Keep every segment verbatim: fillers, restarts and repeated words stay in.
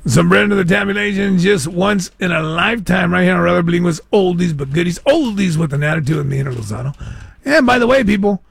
Some Brenda the Tabulation just once in a lifetime right here on Radio Bilingue's Oldies But Goodies. Oldies with an attitude with me and Lozano. And by the way, people,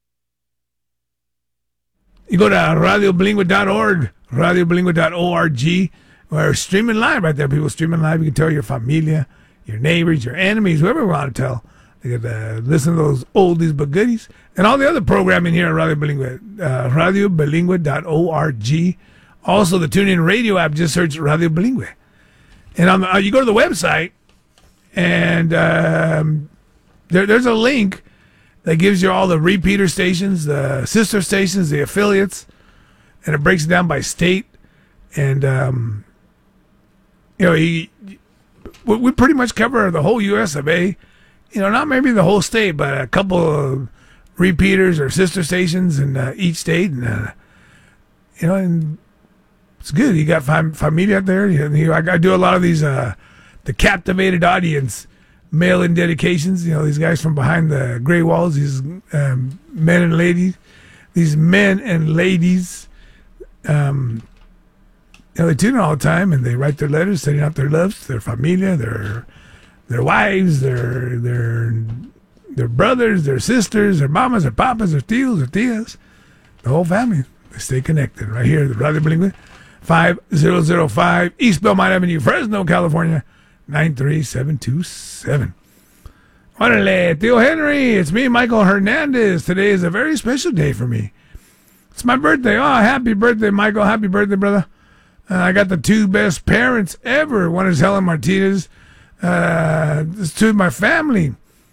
you go to radio bilingüe dot org, radio bilingüe dot org. We're streaming live right there, people. Streaming live. You can tell your familia, your neighbors, your enemies, whoever you want to tell. They can uh, listen to those oldies but goodies. And all the other programming here at Radio Bilingue, uh, radio bilingüe dot org. Also, the TuneIn Radio app, just search Radio Bilingue. And on the, uh, you go to the website, and um, there, there's a link that gives you all the repeater stations, the sister stations, the affiliates, and it breaks it down by state. And, um, you know, he, we, we pretty much cover the whole U S of A. You know, not maybe the whole state, but a couple of repeaters or sister stations in uh, each state. And, uh, you know, and it's good. You got fam- familia out there. You know, I, I do a lot of these, uh, the captivated audience mail-in dedications. You know, these guys from behind the gray walls, these um, men and ladies, these men and ladies, um, you know, they tune in all the time and they write their letters, sending out their loves to their familia, their their wives, their their their brothers, their sisters, their mamas, their papas, their tios, their tias, the whole family. They stay connected right here at Radio Bilingue. five thousand five East Belmont Avenue, Fresno, California, nine three seven two seven. Órale, Tío Henry, it's me, Michael Hernandez. Today is a very special day for me. It's my birthday. Oh, happy birthday, Michael. Happy birthday, brother. Uh, I got the two best parents ever. One is Helen Martinez. Uh, this to my family.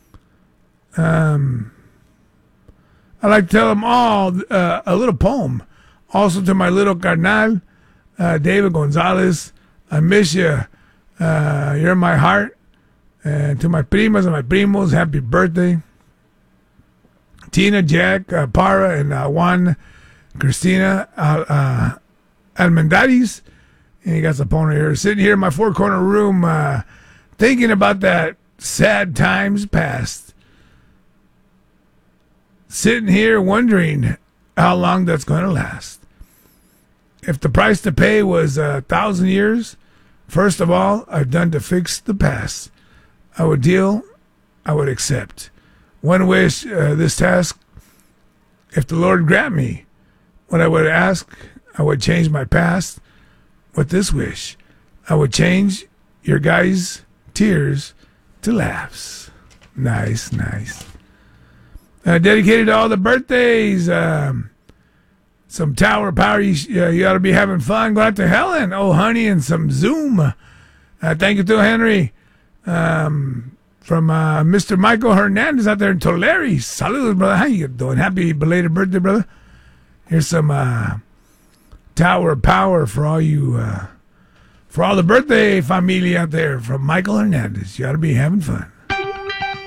Um, I like to tell them all uh, a little poem. Also to my little carnal, Uh, David Gonzalez, I miss you. Uh, you're in my heart. And to my primas and my primos, happy birthday. Tina, Jack, uh, Para, and uh, Juan, Christina, uh, uh, Almendaris. And you got some poem here. Sitting here in my four-corner room, uh, thinking about that sad times past. Sitting here wondering how long that's going to last. If the price to pay was a thousand years, first of all, I've done to fix the past. I would deal, I would accept. One wish, uh, this task, if the Lord grant me what I would ask, I would change my past. With this wish, I would change your guys' tears to laughs. Nice, nice. Uh, dedicated to all the birthdays. Um, Some Tower Power, you, uh, you ought to be having fun. Go out to Helen, oh honey, and some Zoom. Uh, thank you to Henry. Um, from uh, Mister Michael Hernandez out there in Tulare. Salud, brother. How you doing? Happy belated birthday, brother. Here's some uh, Tower Power for all you, uh, for all the birthday familia out there from Michael Hernandez. You ought to be having fun.